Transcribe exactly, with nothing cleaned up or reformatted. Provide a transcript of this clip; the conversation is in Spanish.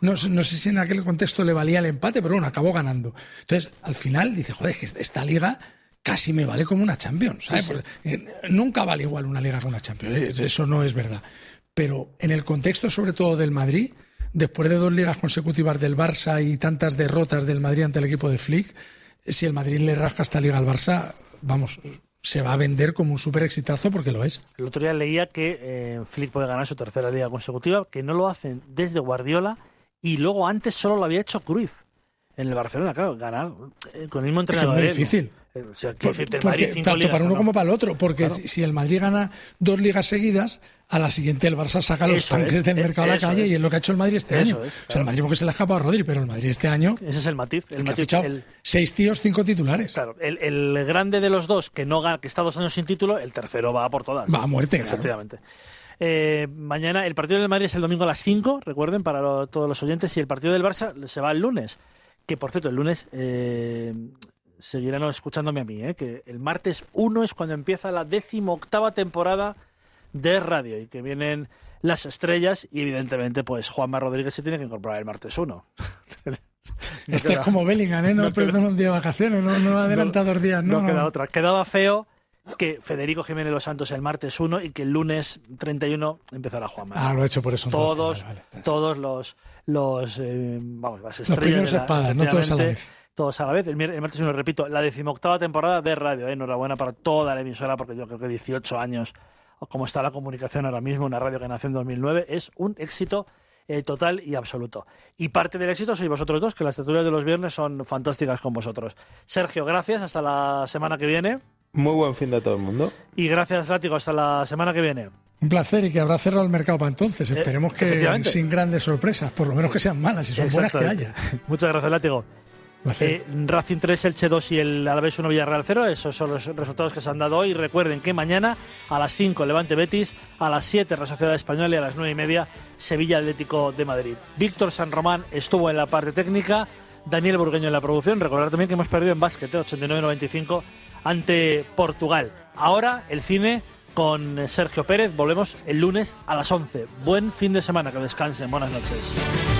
No, no sé si en aquel contexto le valía el empate, pero bueno, acabó ganando. Entonces, al final dice, joder, que esta liga casi me vale como una Champions, ¿sabes? Sí, sí. Porque, eh, nunca vale igual una liga que una Champions, eh, eso no es verdad. Pero en el contexto sobre todo del Madrid, después de dos ligas consecutivas del Barça y tantas derrotas del Madrid ante el equipo de Flick, si el Madrid le rasca esta liga al Barça, vamos, se va a vender como un súper exitazo porque lo es. El otro día leía que eh, Flick puede ganar su tercera liga consecutiva, que no lo hacen desde Guardiola y luego antes solo lo había hecho Cruyff en el Barcelona. Claro, ganar eh, con el mismo entrenador. Es muy difícil. O sea, Por, porque, Madrid, tanto ligas, para uno no. como para el otro, porque claro. si, si el Madrid gana dos ligas seguidas, a la siguiente el Barça saca los eso tanques es, del mercado a la calle es. y es lo que ha hecho el Madrid este eso año. Es, claro. O sea, el Madrid porque se le ha escapado a Rodri, pero el Madrid este año... Ese es el matiz. El el matiz ha fichado el, seis tíos, cinco titulares. Claro, el, el grande de los dos que no gana, que está dos años sin título, el tercero va a por todas. Va a muerte, efectivamente. Claro. Eh, mañana, el partido del Madrid es el domingo a las cinco, recuerden, para lo, todos los oyentes, y el partido del Barça se va el lunes. Que, por cierto, el lunes... Eh, seguirán escuchándome a mí, ¿eh? Que el martes uno es cuando empieza la decimoctava temporada de radio y que vienen las estrellas y evidentemente pues Juanma Rodríguez se tiene que incorporar el martes uno. no este queda, es como Bellingham, ¿eh? No, no perdona un día de vacaciones, no, no adelanta no, dos días. No, no queda otra. Quedaba feo que Federico Jiménez Los Santos el martes uno y que el lunes treinta y uno empezará Juanma. Ah, lo he hecho por eso. Entonces. Todos, vale, vale. todos los, los eh, vamos, las estrellas. Los primeros espadas, no todos a la vez. Todos a la vez. El, el martes uno, repito, la decimoctava temporada de radio. ¿eh? Enhorabuena para toda la emisora, porque yo creo que dieciocho años, como está la comunicación ahora mismo, una radio que nació en dos mil nueve, es un éxito eh, total y absoluto. Y parte del éxito sois vosotros dos, que las tertulias de los viernes son fantásticas con vosotros. Sergio, gracias. Hasta la semana que viene. Muy buen fin de todo el mundo. Y gracias, Látigo. Hasta la semana que viene. Un placer y que habrá cerrado el mercado para entonces. Eh, Esperemos que sin grandes sorpresas, por lo menos que sean malas y son buenas que haya. Muchas gracias, Látigo. Eh, Racing tres, Elche dos y el Alavés uno, Villarreal cero. Esos son los resultados que se han dado hoy. Recuerden que mañana a las cinco Levante Betis, a las siete Real Sociedad Española y a las nueve y media Sevilla Atlético de Madrid. Víctor San Román estuvo en la parte técnica, Daniel Burgueño en la producción. Recordar también que hemos perdido en básquet, ¿eh? ochenta y nueve a noventa y cinco ante Portugal. Ahora el cine con Sergio Pérez. Volvemos el lunes a las once. Buen fin de semana, que descansen. Buenas noches.